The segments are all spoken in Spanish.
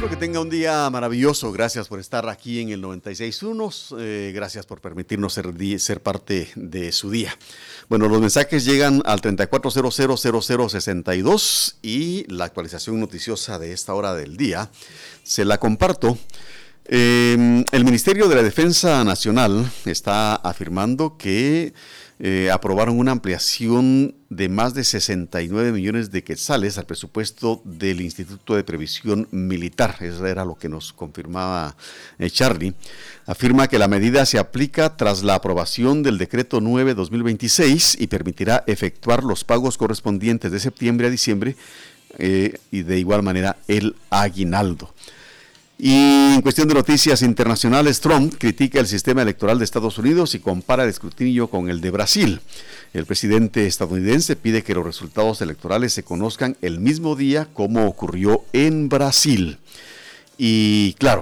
Espero que tenga un día maravilloso. Gracias por estar aquí en el 96.1. Gracias por permitirnos ser parte de su día. Bueno, los mensajes llegan al 34000062 y la actualización noticiosa de esta hora del día se la comparto. El Ministerio de la Defensa Nacional está afirmando que aprobaron una ampliación de más de 69 millones de quetzales al presupuesto del Instituto de Previsión Militar. Eso era lo que nos confirmaba Charlie. Afirma que la medida se aplica tras la aprobación del Decreto 9-2026 y permitirá efectuar los pagos correspondientes de septiembre a diciembre y de igual manera el aguinaldo. Y en cuestión de noticias internacionales, Trump critica el sistema electoral de Estados Unidos y compara el escrutinio con el de Brasil. El presidente estadounidense pide que los resultados electorales se conozcan el mismo día como ocurrió en Brasil. Y claro,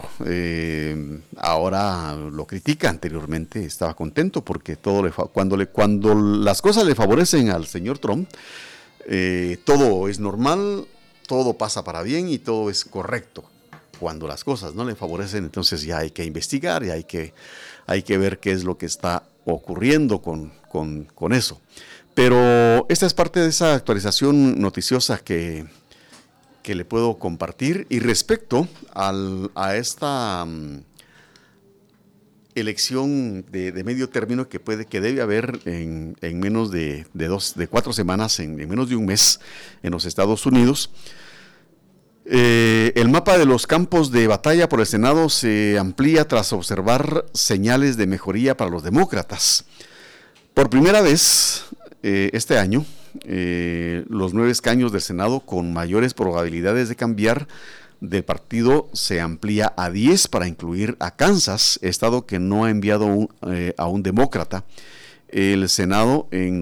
ahora lo critica. Anteriormente estaba contento porque cuando las cosas le favorecen al señor Trump, todo es normal, todo pasa para bien y todo es correcto. Cuando las cosas no le favorecen, entonces ya hay que investigar y hay que ver qué es lo que está ocurriendo con eso. Pero esta es parte de esa actualización noticiosa que le puedo compartir. Y respecto a esta elección de medio término que debe haber en menos de 4 semanas, en menos de un mes en los Estados Unidos, el mapa de los campos de batalla por el Senado se amplía tras observar señales de mejoría para los demócratas. Por primera vez este año, los 9 escaños del Senado con mayores probabilidades de cambiar del partido se amplía a 10 para incluir a Kansas, estado que no ha enviado a un demócrata al Senado en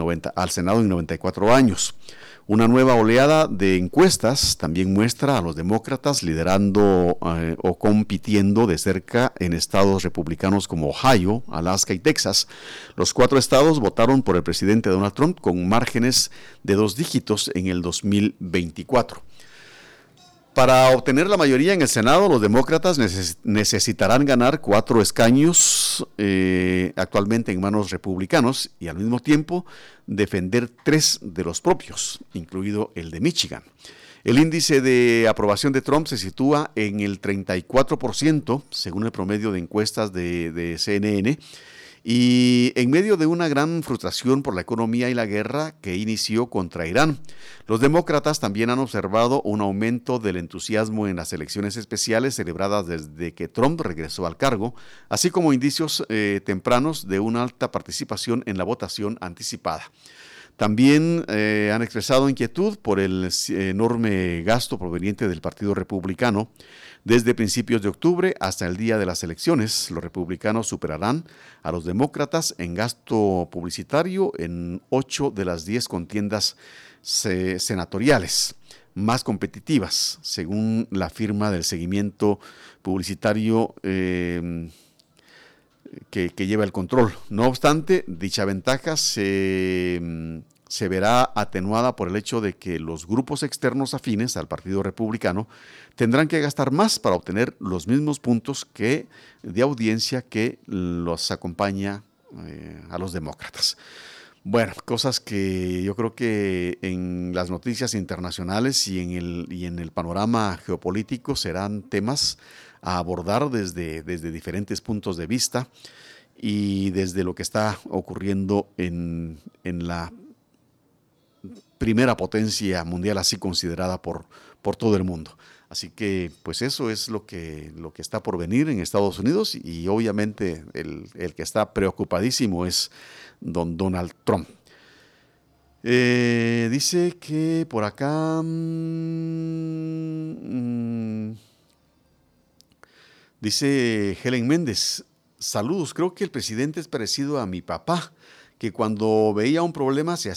94 años. Una nueva oleada de encuestas también muestra a los demócratas liderando o compitiendo de cerca en estados republicanos como Ohio, Alaska y Texas. Los 4 estados votaron por el presidente Donald Trump con márgenes de 2 dígitos en el 2024. Para obtener la mayoría en el Senado, los demócratas necesitarán ganar 4 escaños actualmente en manos republicanos y al mismo tiempo defender 3 de los propios, incluido el de Michigan. El índice de aprobación de Trump se sitúa en el 34%, según el promedio de encuestas de CNN, y en medio de una gran frustración por la economía y la guerra que inició contra Irán. Los demócratas también han observado un aumento del entusiasmo en las elecciones especiales celebradas desde que Trump regresó al cargo, así como indicios tempranos de una alta participación en la votación anticipada. También han expresado inquietud por el enorme gasto proveniente del Partido Republicano. Desde principios de octubre hasta el día de las elecciones, los republicanos superarán a los demócratas en gasto publicitario en 8 de las 10 contiendas senatoriales más competitivas, según la firma del seguimiento publicitario que lleva el control. No obstante, dicha ventaja se verá atenuada por el hecho de que los grupos externos afines al Partido Republicano tendrán que gastar más para obtener los mismos puntos de audiencia que los acompaña a los demócratas. Bueno, cosas que yo creo que en las noticias internacionales y en el panorama geopolítico serán temas a abordar desde diferentes puntos de vista y desde lo que está ocurriendo en la primera potencia mundial así considerada por todo el mundo. Así que pues eso es lo que está por venir en Estados Unidos y obviamente el que está preocupadísimo es don Donald Trump. Dice que por acá dice Helen Méndez, saludos, creo que el presidente es parecido a mi papá, que cuando veía un problema se